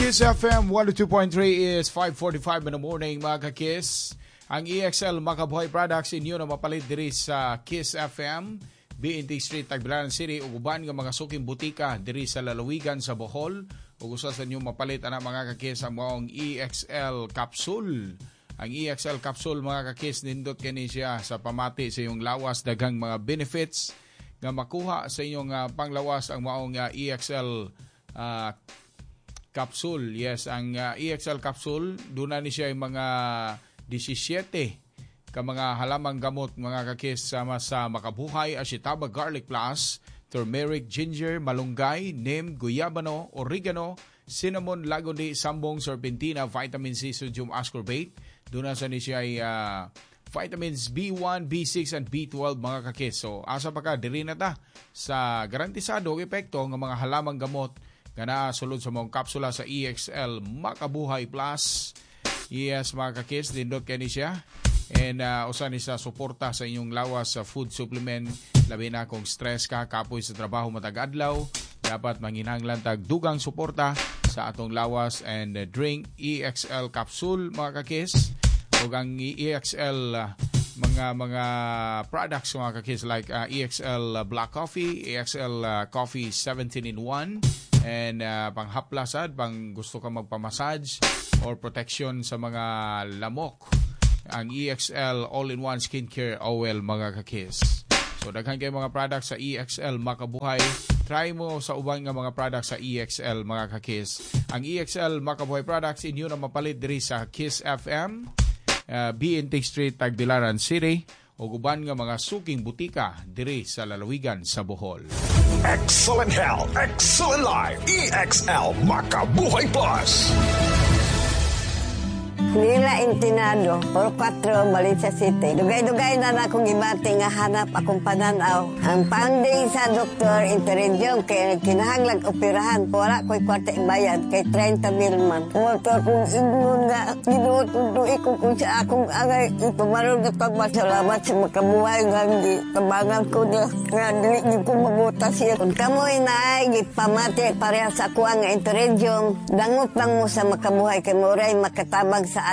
Kiss FM 102.3 is 5:45 in the morning, mga ka-Kiss. Ang EXL Makabuhay Products inyo na mapalit diri sa Kiss FM, BNT Street, Tagbilaran City, ug uban nga mga suking butika diri sa lalawigan sa Bohol. Ug usa sa inyo mapalit ana mga ka-Kiss ang maong EXL Capsule. Ang EXL Capsule, mga ka-Kiss, nindot kini siya sa pamati sa iyong lawas, daghang mga benefits nga makuha sa inyong panglawas ang maong EXL Capsule. Yes, ang EXL Capsule, doon na ni siya yung mga 17 ka mga halamang gamot, mga ka-Kiss, sama sa Makabuhay, Ashitaba Garlic Plus, Turmeric, Ginger, Malunggay, Neem, Guyabano, Oregano, Cinnamon, Lagodi, Sambong, Serpentina, Vitamin C, Sodium Ascorbate. Doon na sa ni siya ay vitamins B1, B6, and B12, mga ka-Kiss. So, asa pa ka, diri na ta sa garantisado epekto ng mga halamang gamot nga naasulod sa mga kapsula sa EXL Makabuhay Plus. Yes, mga ka-Kiss, dindot kani siya. And usa ni sa suporta sa inyong lawas sa food supplement. Labi na kung stress ka, kapoy sa trabaho matag adlaw, dapat manginhanglan tag dugang suporta sa atong lawas and drink EXL Capsule, mga ka-Kiss. Ug ang EXL mga products, mga ka-Kiss, like EXL Black Coffee, EXL Coffee 17-in-1, and panghaplasad, pang gusto ka magpamassage or protection sa mga lamok, ang EXL All-in-One Skincare Oil, mga ka-Kiss. So daghan kay mga products sa EXL Makabuhay. Try mo sa uban nga mga products sa EXL, mga ka-Kiss. Ang EXL Makabuhay products inyo na mapalit diri sa Kiss FM, BNT Street, Tagbilaran City, o uban nga mga suking butika diri sa lalawigan sa Bohol. Excellent health, excellent life. EXL Makabuhay Plus. Nila Intinado, Puro 4, Valencia City. Dugay-dugay na akong ibati nga hanap akong pananaw. Ang finding sa Dr. Interenjong kay kinahanglang operahan. Wala ko'y kwarte bayad kay 30,000 man. Wato akong ingon nga ginututuik ko kung sa akong agay ipamarong na pagmasalamat sa Makabuhay nga hindi tabangan ko niya. Nga dili ko mabutas siya. Kung kamoy na ay gipamati pareha sa kuha nga Interenjong, dangot lang mo sa Makabuhay kay Moray makatabang sa